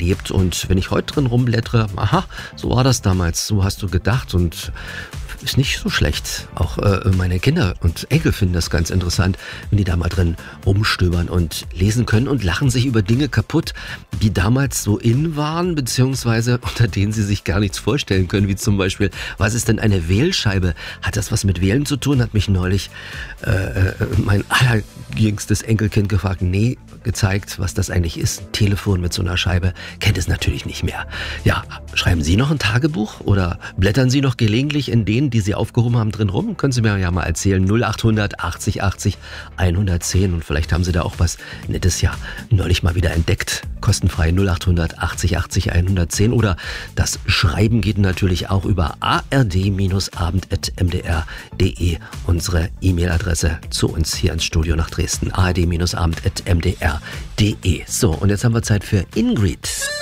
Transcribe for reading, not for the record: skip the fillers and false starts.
erlebt. Und wenn ich heute drin rumblättere, aha, so war das damals, so hast du gedacht und ist nicht so schlecht. Auch meine Kinder und Enkel finden das ganz interessant, wenn die da mal drin rumstöbern und lesen können und lachen sich über Dinge kaputt, die damals so in waren, beziehungsweise unter denen sie sich gar nichts vorstellen können, wie zum Beispiel, was ist denn eine Wählscheibe? Hat das was mit Wählen zu tun? Hat mich neulich mein allerjüngstes Enkelkind gefragt. Nee, gezeigt, was das eigentlich ist. Ein Telefon mit so einer Scheibe. Kennt es natürlich nicht mehr. Ja, schreiben Sie noch ein Tagebuch oder blättern Sie noch gelegentlich in denen, die Sie aufgehoben haben, drin rum? Können Sie mir ja mal erzählen. 0800 80 80 110 und vielleicht haben Sie da auch was Nettes ja neulich mal wieder entdeckt. Kostenfrei 0800 80 80 110 oder das Schreiben geht natürlich auch über ard-abend@mdr.de, unsere E-Mail-Adresse zu uns hier ins Studio nach Dresden. ard-abend@mdr.de. So, und jetzt haben wir Zeit für Ingrid.